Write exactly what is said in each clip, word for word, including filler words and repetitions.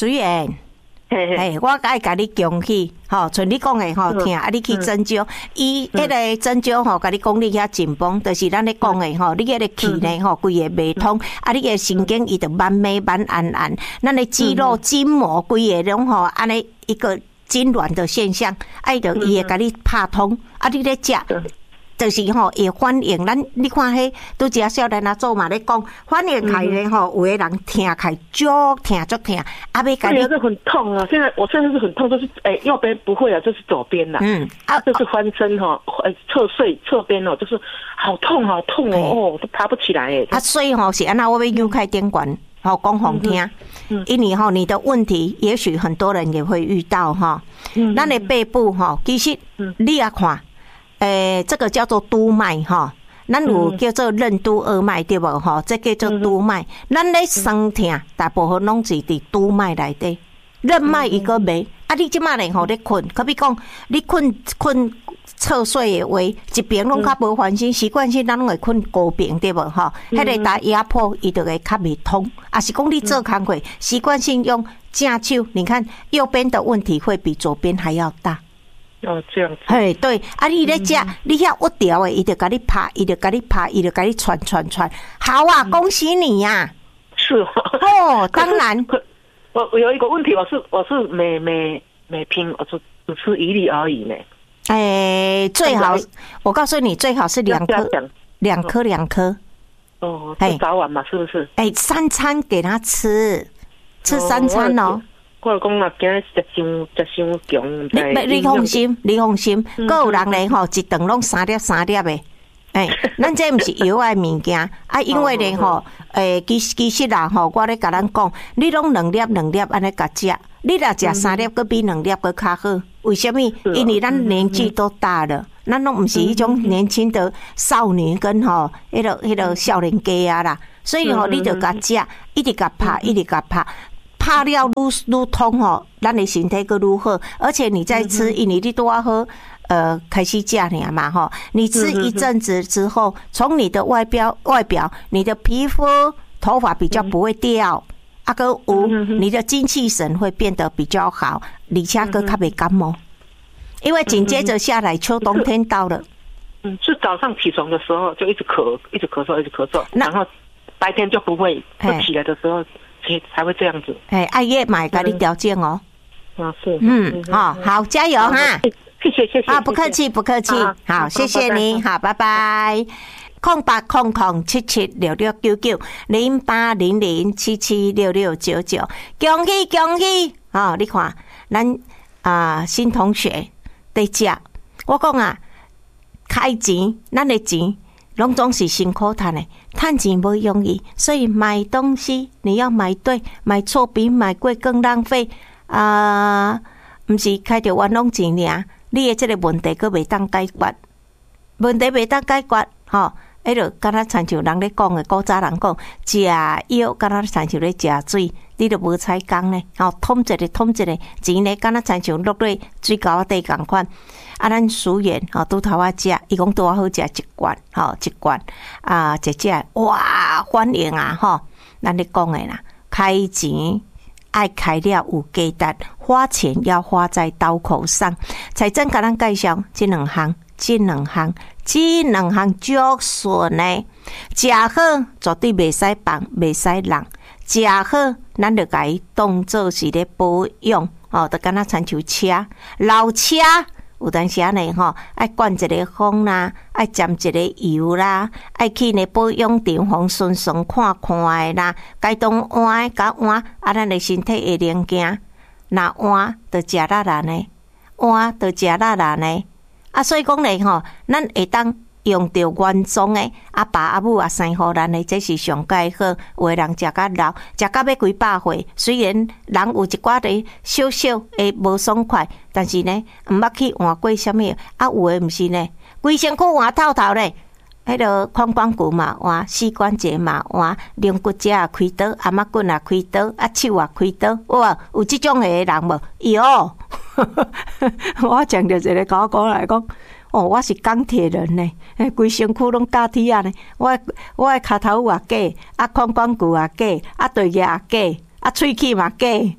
虽然。嘿，我爱甲你恭喜，吼，像你讲的吼，听啊，你去针灸，伊迄个针灸吼，甲你讲你遐紧绷，就是咱咧讲的吼，你迄个气呢吼，规个袂通，啊，你个神经伊就慢慢慢按按，咱的肌肉筋膜规个拢吼，安尼一个痉挛的现象，啊，伊就伊会甲你拍通，啊，你咧食。就是吼，会反应咱你看迄拄只少年阿祖嘛咧讲，反应开咧吼，有的人听开足听足听，啊，要感觉是很痛啊！现在我现在是很痛，就是诶、欸、右边不会啊，就是左边啦。嗯，啊，就是翻身哈，呃，侧睡侧边哦，就是好痛好痛哦，哦，都爬不起来诶。 啊，所以吼是安那，我要扭开电管，吼讲好听，嗯，因为吼你的问题，也许很多人也会遇到哈。嗯，咱的背部吼，其实你也看。诶、欸，这个叫做督脉哈，咱有叫做任督二脉对无哈？这叫做督脉。咱咧酸痛，大部分拢是伫督脉内底，任脉伊个没。啊，你即马咧吼咧困，可比讲你困困侧睡的话，一边拢较无烦心，习惯性咱拢会困高边对无哈？迄个打压迫伊就会较袂通。啊，是讲你做工课习惯性用正手，你看右边的问题会比左边还要大。 哦，这样子。 嘿，对，啊，你咧食，你遐屈掉诶，伊就甲你拍，伊就甲你拍，伊就甲你传传传。好啊，恭喜你呀、啊！ 是哦， 哦，当然。 我我有一个问题，我是我是每每每瓶我只只吃一粒而已呢。 诶、欸，最好我告诉你，最好是两颗，两颗两颗。 哦，是早晚嘛，是不是？ 哎、欸，三餐给他吃，吃三餐哦。 我讲啊，今日食伤食伤强， 你你放心，你放心，阁有人咧吼，一顿拢三粒三粒的。哎，咱这毋是药的物件啊，因为咧吼，诶，其其实啦吼，我咧甲咱讲，你拢两粒两粒安尼甲食，你若食三粒，阁比两粒阁较好。为什么？因为咱年纪都大了，咱拢毋是迄种年轻的少女跟吼，迄个迄个少年家啊啦，所以吼，你就甲食，一直甲拍，一直甲拍。拍了愈愈通吼，咱的身体个愈好，而且你在吃，因为你都要喝，呃，开始食尔嘛吼。你吃一阵子之后，从你的外表外表，你的皮肤、头发比较不会掉，啊个有你的精气神会变得比较好，而且个较袂感冒。因为紧接着下来秋冬天到了， 嗯，是早上起床的时候就一直咳，一直咳嗽，一直咳嗽，然后白天就不会，就起来的时候。才会这样子。哎， 艾叶买给你调整哦。 啊，是。 嗯，好，好，加油哈！ 谢谢，谢谢。 啊，不客气，不客气。好，谢谢你，好，拜拜。空八空空七七六六九九零八零零七七六六九九，恭喜恭喜！哦，你看，咱啊新同学在食，我讲啊，开钱，咱的钱。拢总是辛苦赚的，赚钱不容易，所以买东西你要买对，买错比买贵更浪费啊！不是开着冤枉钱尔，你的这个问题佫袂当解决，问题袂当解决，吼，迄就敢若亲像人咧讲的，古早人讲，食药敢若亲像咧食水，你都无采工呢，吼，捅一个捅一个，钱咧敢若亲像落咧水沟底共款。啊，咱书院吼拄头啊食，伊讲拄啊好食一罐，吼一罐啊，一食哇反应啊吼，咱咧讲诶啦，开钱爱开了有价值，花钱要花在刀口上。财政甲咱介绍这两项，这两项，这两项足顺诶，食好绝对袂使放，袂使浪，食好咱就甲伊当做是咧保养，哦，就敢若亲像车，老车。有当时啊呢吼，爱灌一个风啦，爱沾一个油啦，爱去呢保养场风顺顺看看的啦，该当换的甲换，啊，咱的身体会灵行。若换就食力人呢，换就食力人呢。啊，所以讲咧吼，咱会当用到原装的，阿爸阿母啊生互咱的，这是上介好。有的人食甲老，食到要几百岁，虽然人有一寡的小小的无爽快，但是呢，毋捌去换过什么，啊有的毋是呢，规身躯换透透咧。迄个髋关节嘛换，膝关节嘛换，龙骨节也开刀，阿妈棍也开刀，啊手也开刀，哇，有即种的人无？有，我讲着一个高高来讲。哦，我是钢铁人呢，诶，规身躯拢假铁啊呢。我我诶骹头也假，啊髋关节也假，啊对牙也假，啊喙齿嘛假。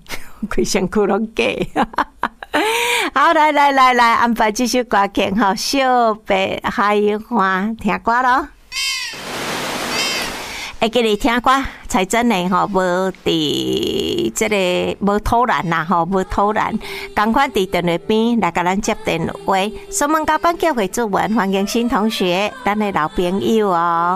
规身躯拢假。好，来来来来，安排这首歌曲吼，小白海花，听歌咯。会记你听歌，才真诶吼，无伫即个无偷懒啦吼，无偷懒，赶快伫电话边来甲咱接电话。苏门高班教会主文，欢迎新同学，咱诶老朋友哦。